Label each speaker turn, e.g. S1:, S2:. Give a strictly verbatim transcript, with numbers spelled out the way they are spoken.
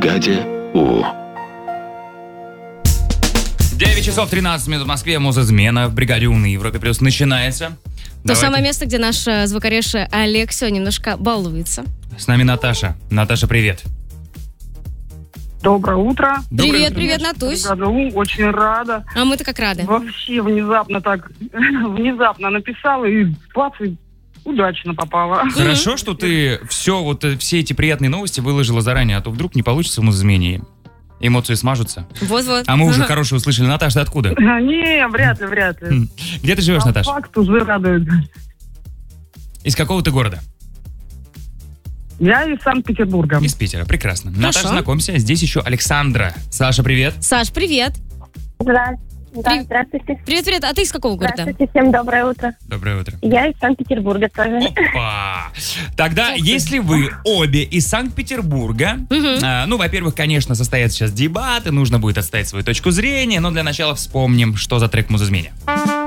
S1: бригаде У.
S2: девять часов тринадцать минут в Москве. Музызмена в бригаде У на Европе Плюс начинается.
S3: То
S2: Давайте.
S3: самое место, где наш э, звукореж Олег все немножко балуется.
S2: С нами Наташа. Наташа, привет.
S4: Доброе утро.
S2: Доброе
S3: Привет,
S2: утро.
S3: привет, Натусь.
S4: Бригада У, очень рада.
S3: А мы-то как рады.
S4: Вообще внезапно так, внезапно написала и бац, и удачно попала.
S2: Хорошо, что ты все, вот э, все эти приятные новости выложила заранее, а то вдруг не получится в музызмене. Эмоции смажутся.
S3: Вот-вот.
S2: А мы уже
S3: Ага.
S2: хорошее услышали. Наташа, ты откуда?
S4: Не, вряд ли, вряд ли.
S2: Где ты живешь,
S4: Сам
S2: Наташа?
S4: факт уже радует.
S2: Из какого ты города?
S4: Я из Санкт-Петербурга.
S2: Из Питера. Прекрасно.
S3: Хорошо.
S2: Наташа, знакомься. Здесь еще Александра. Саша, привет.
S3: Саш, привет.
S5: Здра- Да,
S3: При-
S5: здравствуйте.
S3: Привет, привет. А ты из какого города?
S5: Здравствуйте, всем доброе утро.
S2: Доброе утро.
S5: Я из Санкт-Петербурга тоже.
S2: Опа! Тогда, если вы обе из Санкт-Петербурга, а, ну, во-первых, конечно, состоятся сейчас дебаты, нужно будет отстоять свою точку зрения, но для начала вспомним, что за трек в музызмене.